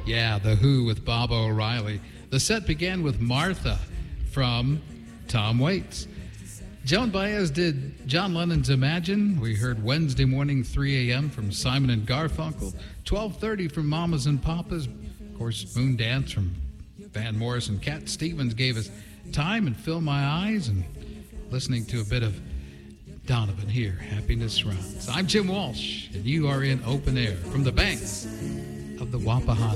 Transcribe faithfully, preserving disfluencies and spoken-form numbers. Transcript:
Yeah, The Who with Bob O'Reilly. The set began with Martha from Tom Waits. Joan Baez did John Lennon's Imagine. We heard Wednesday Morning three a.m. from Simon and Garfunkel. twelve thirty from Mamas and Papas. Of course, Moon Dance from Van Morrison. Cat Stevens gave us Time and Fill My Eyes. And listening to a bit of Donovan here, Happiness Runs. I'm Jim Walsh, and you are in Open Air from the banks of the Wapahannock.